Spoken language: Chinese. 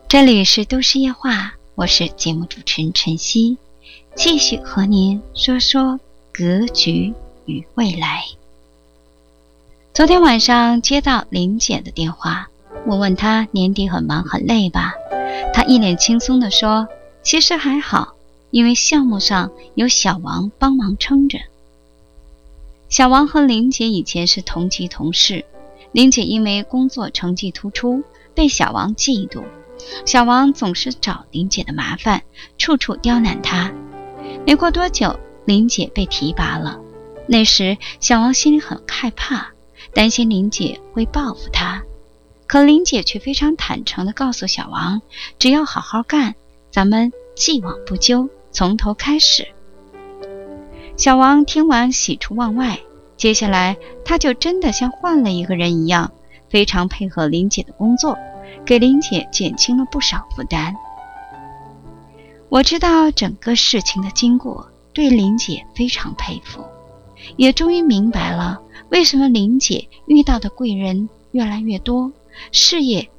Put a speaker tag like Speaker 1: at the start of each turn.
Speaker 1: 这里是都市夜话，我是节目主持人晨曦，继续和您说说格局与未来。昨天晚上接到林姐的电话，我问她年底很忙很累吧？她一脸轻松地说，其实还好，因为项目上有小王帮忙撑着。小王和林姐以前是同级同事，林姐因为工作成绩突出，被小王嫉妒，小王总是找林姐的麻烦，处处刁难她。没过多久，林姐被提拔了。那时小王心里很害怕，担心林姐会报复他，可林姐却非常坦诚地告诉小王，只要好好干，咱们既往不咎，从头开始。小王听完喜出望外，接下来他就真的像换了一个人一样，非常配合林姐的工作，给林姐减轻了不少负担。我知道整个事情的经过，对林姐非常佩服，也终于明白了为什么林姐遇到的贵人越来越多，事业